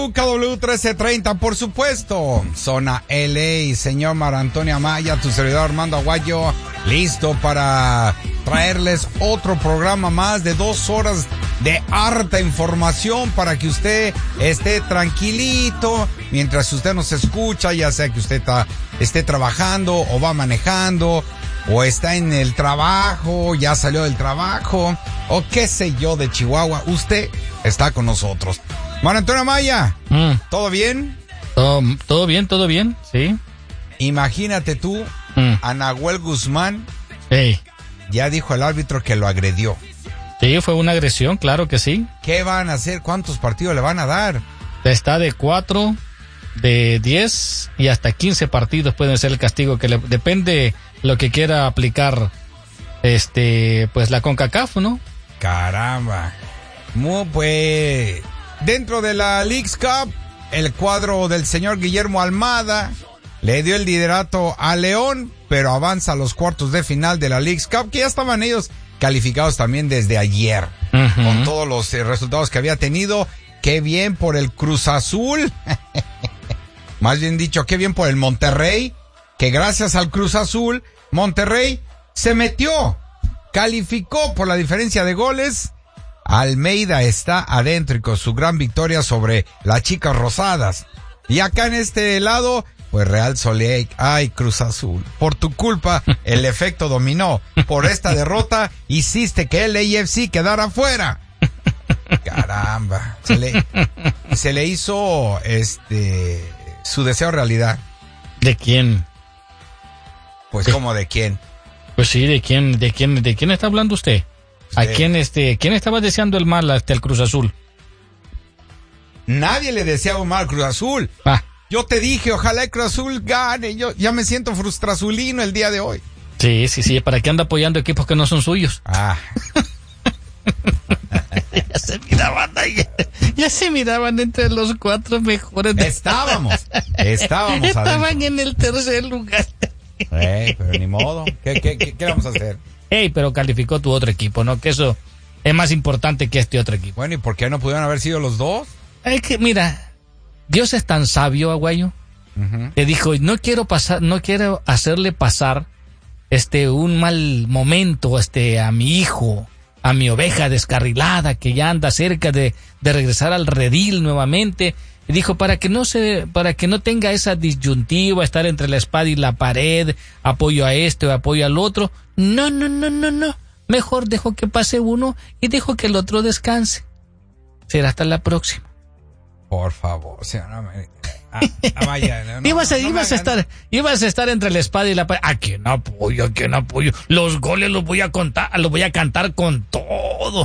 KW 1330, por supuesto. Zona LA, señor Mar Antonio Amaya, tu servidor Armando Aguayo, listo para traerles otro programa más de 2 horas de harta información para que usted esté tranquilito mientras usted nos escucha, ya sea que usted esté trabajando o va manejando o está en el trabajo, ya salió del trabajo o qué sé yo de Chihuahua, usted está con nosotros. Mar Antonio Amaya, ¿todo bien? Todo bien, sí. Imagínate tú, a Nahuel Guzmán, ya dijo el árbitro que lo agredió. Sí, fue una agresión, claro que sí. ¿Qué van a hacer? ¿Cuántos partidos le van a dar? Está de 4, de 10 y hasta 15 partidos pueden ser el castigo que depende lo que quiera aplicar pues la CONCACAF, ¿no? Caramba. Pues dentro de la Leagues Cup, el cuadro del señor Guillermo Almada le dio el liderato a León, pero avanza a los cuartos de final de la Leagues Cup, que ya estaban ellos calificados también desde ayer, con todos los resultados que había tenido. Qué bien por el Cruz Azul, más bien dicho, qué bien por el Monterrey, que gracias al Cruz Azul, Monterrey se metió, calificó por la diferencia de goles. Almeida está adentro y con su gran victoria sobre las Chicas Rosadas. Y acá en este lado, pues Real Salt Lake, ay Cruz Azul, por tu culpa el efecto dominó. Por esta derrota hiciste que el LAFC quedara fuera. Caramba, se le hizo su deseo realidad. ¿De quién? Pues ¿cómo de quién? Pues sí, ¿de quién está hablando usted? ¿A quién estaba deseando el mal al Cruz Azul? Nadie le deseaba mal al Cruz Azul. Yo te dije, ojalá el Cruz Azul gane. Yo ya me siento frustrazulino el día de hoy. Sí, ¿para qué anda apoyando equipos que no son suyos? Ya se miraban entre los 4 mejores. Estábamos Estaban en el tercer lugar. Pero ni modo. ¿Qué vamos a hacer? Pero calificó tu otro equipo, ¿no? Que eso es más importante que este otro equipo. Bueno, ¿y por qué no pudieron haber sido los dos? Es que, mira, Dios es tan sabio, Aguayo, que dijo, no quiero hacerle pasar un mal momento a mi hijo, a mi oveja descarrilada que ya anda cerca de regresar al redil nuevamente. Y dijo, para que no tenga esa disyuntiva, estar entre la espada y la pared, apoyo a este o apoyo al otro. No. Mejor dejo que pase uno y dejo que el otro descanse. Será hasta la próxima. Por favor, señora. Ibas a estar entre la espada y la pared. ¿A quién apoyo? Los goles los voy a cantar con todo.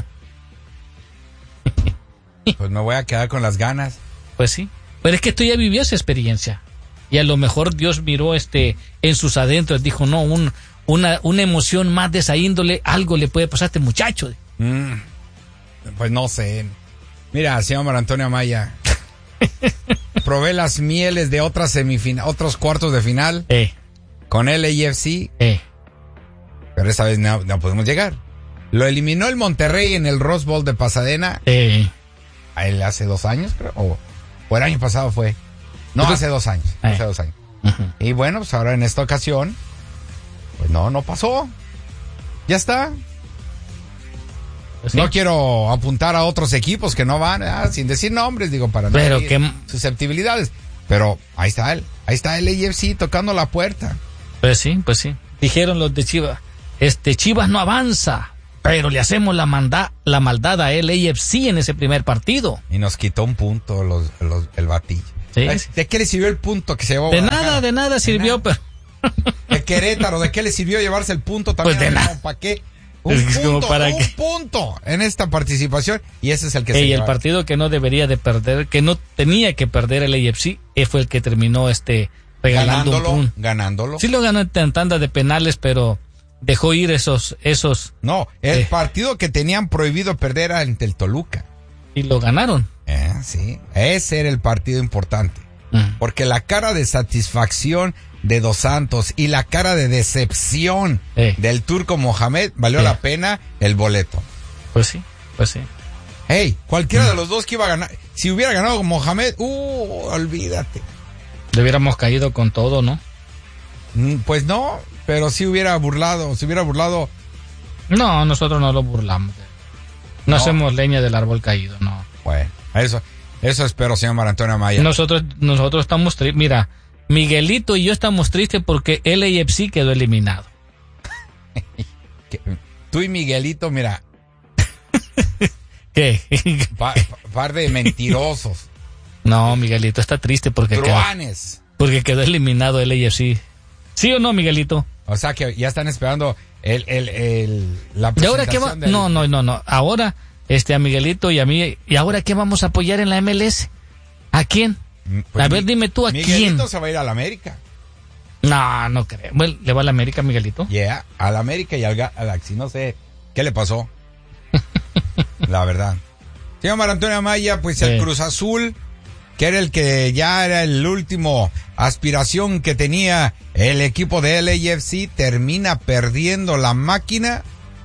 Pues me voy a quedar con las ganas. Pues sí, pero es que tú ya vivió esa experiencia y a lo mejor Dios miró en sus adentros, dijo, no, una emoción más de esa índole, algo le puede pasar a este muchacho. Pues no sé. Mira, señor Mar Antonio Amaya, probé las mieles de otros cuartos de final con el LAFC, pero esta vez no podemos llegar. Lo eliminó el Monterrey en el Rose Bowl de Pasadena. A él hace 2 años, creo, o el año pasado fue. No, hace 2 años. Hace 2 años. Y bueno, pues ahora en esta ocasión, pues no pasó. Ya está. Pues sí. No quiero apuntar a otros equipos que no van, sin decir nombres, digo, para no herir susceptibilidades. Pero ahí está el AFC tocando la puerta. Pues sí. Dijeron los de Chivas, Chivas no avanza, pero le hacemos la maldad a LAFC en ese primer partido. Y nos quitó un punto el batillo. ¿Sí? ¿De qué le sirvió el punto que se llevó? De nada sirvió, pero... El Querétaro, ¿de qué le sirvió llevarse el punto también? Pues de nada. ¿Para qué? Un punto en esta participación, y ese es el que se lleva. El partido que no debería de perder, que no tenía que perder el AFC, fue el que terminó regalando ganándolo. Sí lo ganó en tanda de penales, pero dejó ir esos. No, el partido que tenían prohibido perder era ante el Toluca. Y lo ganaron. Sí, ese era el partido importante. Porque la cara de satisfacción de Dos Santos y la cara de decepción del turco Mohamed valió la pena el boleto. Pues sí. Hey, cualquiera de los dos que iba a ganar. Si hubiera ganado Mohamed, olvídate. Le hubiéramos caído con todo, ¿no? Pues no, pero sí hubiera burlado, se hubiera burlado. No, nosotros no lo burlamos. No hacemos leña del árbol caído, no. Bueno, eso espero, señor Mar Antonio Amaya. Nosotros estamos tristes. Mira, Miguelito y yo estamos tristes porque LAFC quedó eliminado. Tú y Miguelito, mira. ¿Qué? Par de mentirosos. No, Miguelito está triste porque quedó eliminado LAFC. ¿Sí o no, Miguelito? O sea que ya están esperando la presentación. ¿Y ahora qué va? No. Ahora, a Miguelito y a mí, ¿y ahora qué vamos a apoyar en la MLS? ¿A quién? Pues a ver, dime tú, ¿a quién? Miguelito se va a ir a la América. No creo. Bueno, ¿le va a la América, Miguelito? A la América y al Galaxy. No sé qué le pasó. La verdad. Señor Mar Antonio Amaya, pues el Cruz Azul, que era el que ya era el último aspiración que tenía el equipo de LAFC, termina perdiendo la máquina.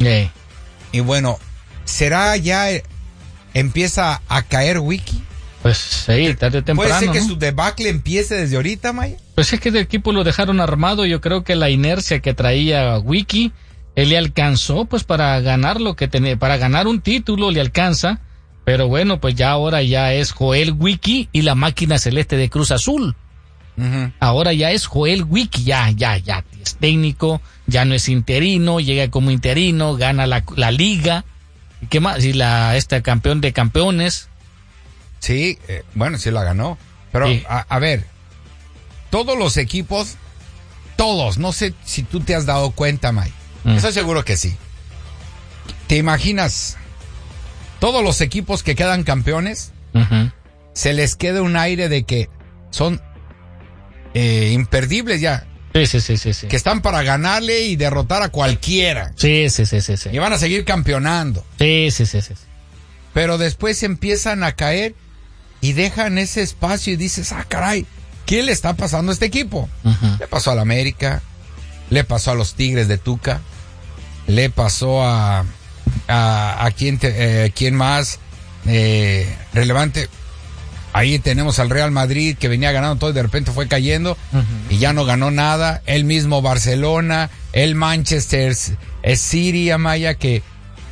Y bueno, ¿será ya empieza a caer Wiki? Pues sí, tarde o temprano. ¿Puede ser que ¿no? su debacle empiece desde ahorita, Maya? Pues es que el equipo lo dejaron armado. Yo creo que la inercia que traía Wiki, él le alcanzó pues para ganar lo que tenía, para ganar un título le alcanza. Pero bueno, pues ya ahora ya es Joel Wiki y la máquina celeste de Cruz Azul. Uh-huh. Ahora ya es Joel Wiki, ya es técnico, ya no es interino, llega como interino, gana la liga. ¿Y qué más? Y campeón de campeones. Sí, bueno, sí la ganó. Pero, sí. A ver, todos los equipos, no sé si tú te has dado cuenta, May. Estoy seguro que sí. ¿Te imaginas? Todos los equipos que quedan campeones, se les queda un aire de que son imperdibles ya. Sí. Que están para ganarle y derrotar a cualquiera. Sí. Y van a seguir campeonando. Sí. Pero después empiezan a caer y dejan ese espacio y dices, caray, ¿qué le está pasando a este equipo? Le pasó a la América, le pasó a los Tigres de Tuca, le pasó a quién más relevante. Ahí tenemos al Real Madrid que venía ganando todo y de repente fue cayendo y ya no ganó nada. El mismo Barcelona, el Manchester City, Amaya, que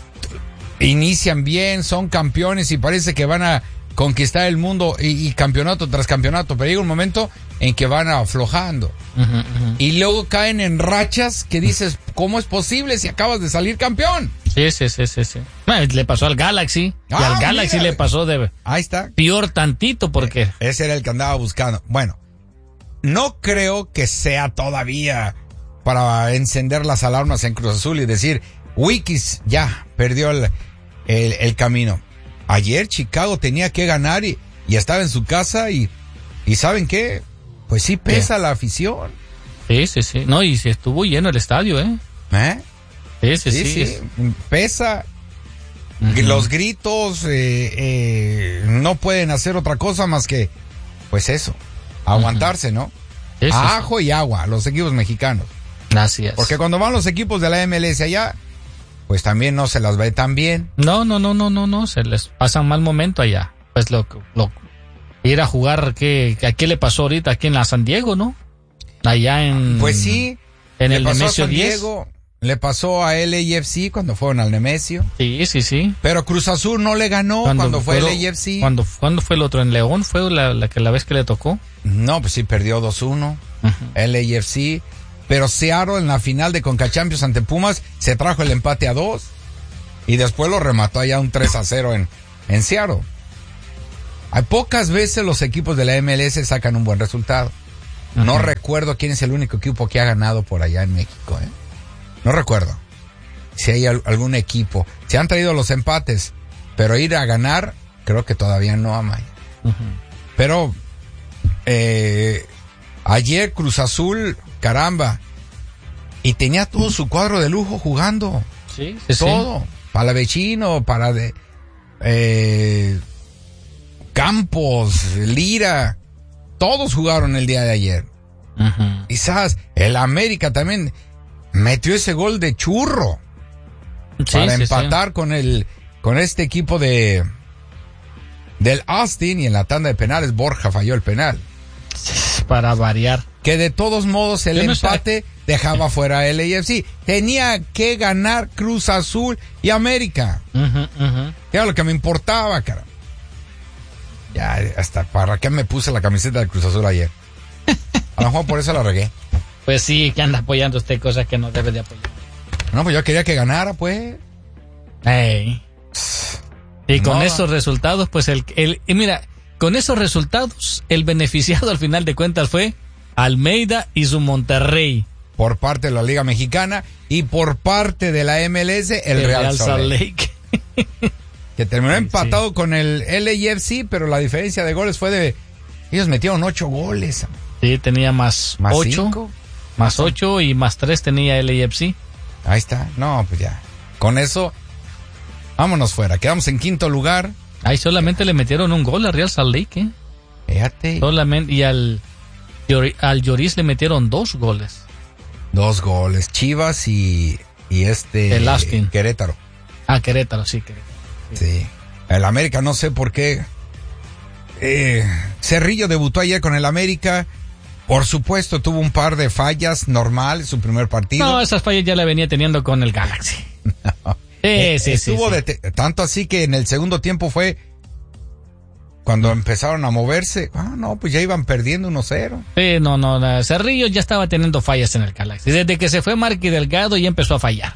inician bien, son campeones y parece que van a conquistar el mundo y campeonato tras campeonato, pero llega un momento en que van aflojando y luego caen en rachas que dices, ¿cómo es posible si acabas de salir campeón? Sí. Le pasó al Galaxy y al Galaxy le pasó ahí está. Peor tantito porque ese era el que andaba buscando. Bueno, no creo que sea todavía para encender las alarmas en Cruz Azul y decir, Wikis ya perdió el camino. Ayer Chicago tenía que ganar y estaba en su casa y ¿saben qué? Pues sí pesa la afición. Sí. No, y se estuvo lleno el estadio, ¿eh? Sí. Pesa. Los gritos no pueden hacer otra cosa más que, pues eso, aguantarse, ¿no? Ajo y agua, los equipos mexicanos. Gracias. Porque cuando van los equipos de la MLS allá, pues también no se las ve tan bien. No, se les pasa un mal momento allá. Pues ir a jugar, ¿a qué le pasó ahorita aquí en la San Diego, no? Allá en... Pues sí. En el Nemesio San 10. Diego. Le pasó a LAFC cuando fueron al Nemesio. Sí. Pero Cruz Azul no le ganó cuando fue LAFC. ¿Cuándo fue el otro? ¿En León fue la vez que le tocó? No, pues sí, perdió 2-1. LAFC. Pero Seattle en la final de Conca Champions ante Pumas se trajo el empate a 2. Y después lo remató allá un 3-0 en Seattle. Hay pocas veces los equipos de la MLS sacan un buen resultado. No recuerdo quién es el único equipo que ha ganado por allá en México, ¿eh? No recuerdo si hay algún equipo. Se han traído los empates, pero ir a ganar, creo que todavía no, Amaya. Pero ayer Cruz Azul, caramba, y tenía todo su cuadro de lujo jugando. Sí. Todo. Palavecino, Campos, Lira, todos jugaron el día de ayer. Quizás el América también metió ese gol de churro para empatar con este equipo de del Austin, y en la tanda de penales Borja falló el penal. Para variar. Que de todos modos el empate dejaba fuera a LAFC. Tenía que ganar Cruz Azul y América. Era lo que me importaba, cara. Ya, hasta para qué me puse la camiseta del Cruz Azul ayer. A lo mejor por eso la regué. Pues sí, que anda apoyando usted cosas que no debe de apoyar. No, pues yo quería que ganara, pues. Ey. Y con esos resultados, pues y mira, con esos resultados, el beneficiado al final de cuentas fue Almeida y su Monterrey. Por parte de la Liga Mexicana y por parte de la MLS, el Real Salt Lake. Que terminó empatado con el LAFC, pero la diferencia de goles fue de... Ellos metieron 8 goles. Sí, tenía más 8. Más 8 y más 3 tenía LAFC. Ahí está. No, pues ya. Con eso, vámonos fuera. Quedamos en quinto lugar. Ahí solamente le metieron un gol al Real Salt Lake, ¿eh? Fíjate. Solamente, y al Lloris le metieron 2 goles. 2 goles. Chivas y el Austin. Querétaro. Querétaro, sí, Querétaro. Sí. El América, no sé por qué. Cerrillo debutó ayer con el América. Por supuesto, tuvo un par de fallas, normal, su primer partido. No, esas fallas ya la venía teniendo con el Galaxy. No. Sí. Tanto así que en el segundo tiempo fue cuando empezaron a moverse. No, pues ya iban perdiendo 1-0. Sí, no, Cerrillo ya estaba teniendo fallas en el Galaxy. Desde que se fue Marky Delgado ya empezó a fallar.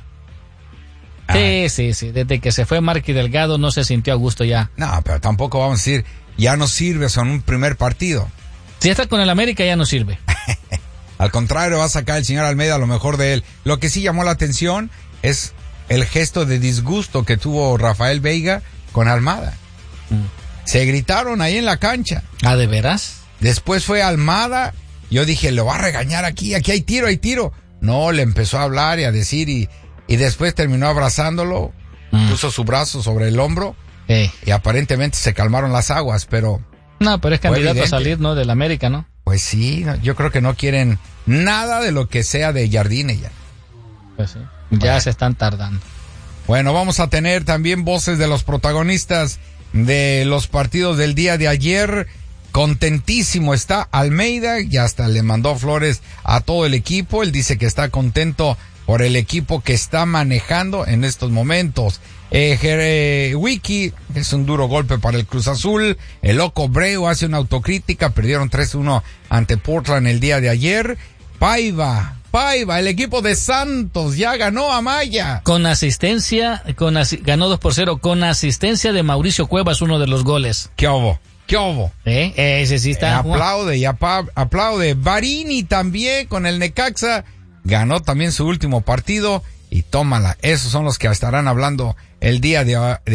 Sí. Desde que se fue Marky Delgado no se sintió a gusto ya. No, pero tampoco vamos a decir, ya no sirve, son un primer partido. Si está con el América ya no sirve. Al contrario, va a sacar el señor Almeida lo mejor de él. Lo que sí llamó la atención es el gesto de disgusto que tuvo Rafael Veiga con Almada. Se gritaron ahí en la cancha. ¿De veras? Después fue Almada. Yo dije, lo va a regañar aquí hay tiro. No, le empezó a hablar y a decir y después terminó abrazándolo. Puso su brazo sobre el hombro. Y aparentemente se calmaron las aguas, pero... No, pero es candidato a salir, ¿no? Del América, ¿no? Pues sí, yo creo que no quieren nada de lo que sea de Jardine ya. Pues sí, ya se están tardando. Bueno, vamos a tener también voces de los protagonistas de los partidos del día de ayer. Contentísimo está Almeida, y hasta le mandó flores a todo el equipo. Él dice que está contento por el equipo que está manejando en estos momentos. Wiki es un duro golpe para el Cruz Azul. El Loco Breu hace una autocrítica. Perdieron 3-1 ante Portland el día de ayer. Paiva, el equipo de Santos ya ganó a Maya. Con asistencia, ganó 2-0 con asistencia de Mauricio Cuevas, uno de los goles. ¿Qué hubo? Ese sí está. Aplaude. Barini también con el Necaxa. Ganó también su último partido. Y tómala, esos son los que estarán hablando el día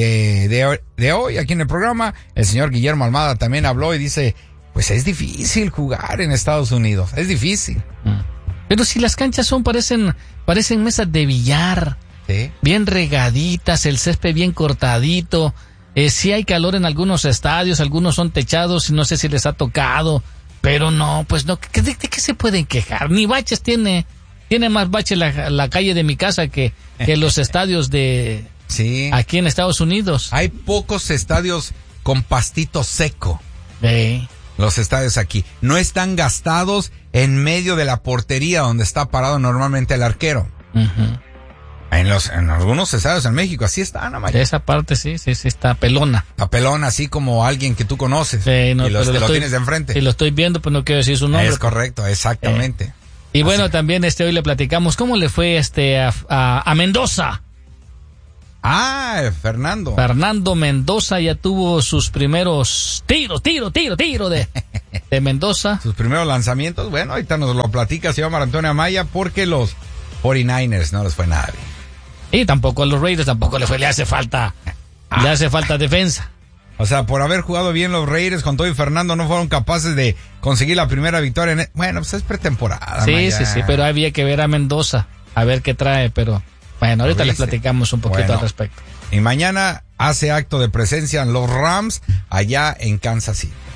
de hoy aquí en el programa. El señor Guillermo Almada también habló y dice, pues es difícil jugar en Estados Unidos, es difícil. Pero si las canchas parecen mesas de billar, ¿sí? Bien regaditas, el césped bien cortadito, sí hay calor en algunos estadios, algunos son techados y no sé si les ha tocado, pero no, pues no, ¿de qué se pueden quejar? Ni baches tiene más baches la calle de mi casa que los estadios de sí. Aquí en Estados Unidos. Hay pocos estadios con pastito seco. Sí. Los estadios aquí no están gastados en medio de la portería donde está parado normalmente el arquero. En algunos estadios en México así están, de esa parte sí está pelona. La pelona, así como alguien que tú conoces. Sí, no, y lo tienes de enfrente. Y lo estoy viendo, pues no quiero decir su nombre. Es correcto, exactamente. Y bueno, también hoy le platicamos cómo le fue a Mendoza. Fernando Mendoza ya tuvo sus primeros tiros de Mendoza. Sus primeros lanzamientos. Bueno, ahorita nos lo platica señor Antonio Amaya, porque los 49ers no les fue nada bien. Y tampoco a los Raiders le hace falta defensa. O sea, por haber jugado bien los Raiders con todo y Fernando no fueron capaces de conseguir la primera victoria. Bueno, pues es pretemporada. Sí, pero había que ver a Mendoza, a ver qué trae, pero bueno, ahorita les platicamos un poquito al respecto. Y mañana hace acto de presencia en los Rams allá en Kansas City.